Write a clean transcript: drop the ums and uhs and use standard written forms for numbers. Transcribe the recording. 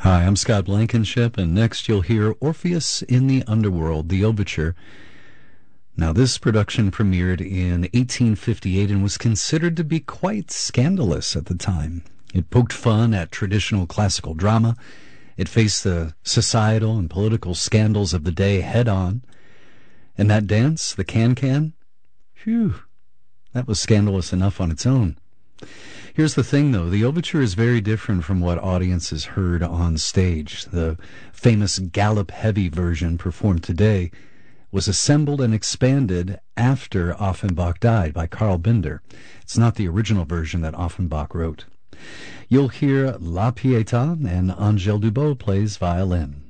Hi, I'm Scott Blankenship, and next you'll hear Orpheus in the Underworld, the overture. Now, this production premiered in 1858 and was considered to be quite scandalous at the time. It poked fun at traditional classical drama. It faced the societal and political scandals of the day head-on. And that dance, the can-can, phew, that was scandalous enough on its own. Here's the thing, though. The overture is very different from what audiences heard on stage. The famous Gallup-heavy version performed today was assembled and expanded after Offenbach died by Carl Binder. It's not the original version that Offenbach wrote. You'll hear La Pietà, and Angèle Dubot plays violin.